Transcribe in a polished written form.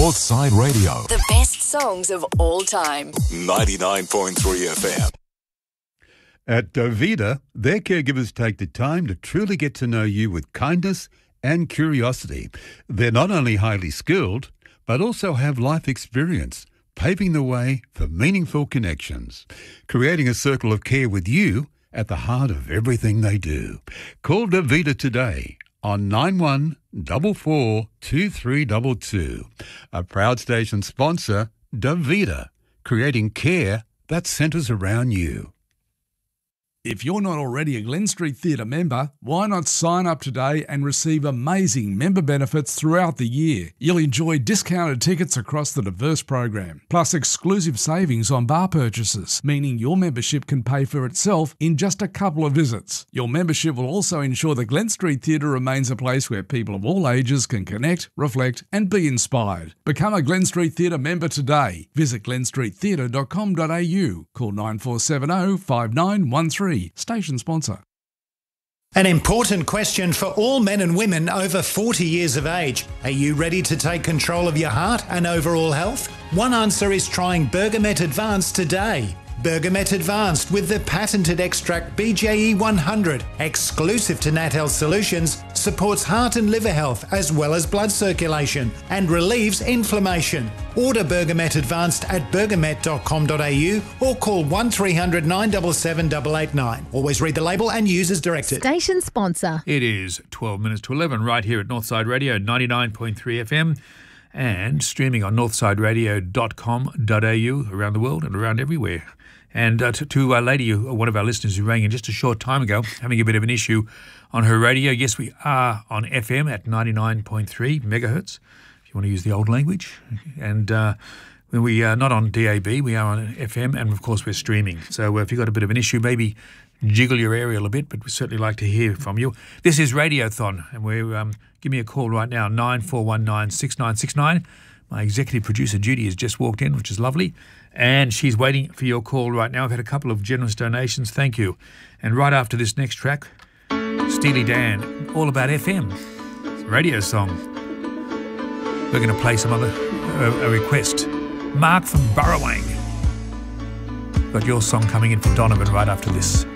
Northside Radio. The best songs of all time. 99.3 FM. At Dovida, their caregivers take the time to truly get to know you with kindness and curiosity. They're not only highly skilled, but also have life experience, paving the way for meaningful connections, creating a circle of care with you at the heart of everything they do. Call Dovida today on 91442322. A proud station sponsor, Dovida, creating care that centres around you. If you're not already a Glen Street Theatre member, why not sign up today and receive amazing member benefits throughout the year? You'll enjoy discounted tickets across the diverse program, plus exclusive savings on bar purchases, meaning your membership can pay for itself in just a couple of visits. Your membership will also ensure the Glen Street Theatre remains a place where people of all ages can connect, reflect and be inspired. Become a Glen Street Theatre member today. Visit glenstreettheatre.com.au. Call 9470 5913. Station sponsor. An important question for all men and women over 40 years of age. Are you ready to take control of your heart and overall health? One answer is trying Bergamet Advanced today. Bergamet Advanced with the patented extract BJE 100, exclusive to Nat Health Solutions, supports heart and liver health as well as blood circulation and relieves inflammation. Order Bergamet Advanced at bergamet.com.au or call 1300 977 889. Always read the label and use as directed. Station sponsor. It is 12 minutes to 11 right here at Northside Radio 99.3 FM and streaming on northsideradio.com.au around the world and around everywhere. And to a lady, one of our listeners who rang in just a short time ago, having a bit of an issue on her radio. Yes, we are on FM at 99.3 megahertz, if you want to use the old language. And we are not on DAB, we are on FM, and of course we're streaming. So if you've got a bit of an issue, maybe jiggle your aerial a bit, but we'd certainly like to hear from you. This is Radiothon, and we're give me a call right now, 9419 6969. My executive producer, Judy, has just walked in, which is lovely, and she's waiting for your call right now. I've had a couple of generous donations. Thank you. And right after this next track, Steely Dan, All About FM, radio song. We're going to play some other, a request. Mark from Burrawang. Got your song coming in from Donovan right after this.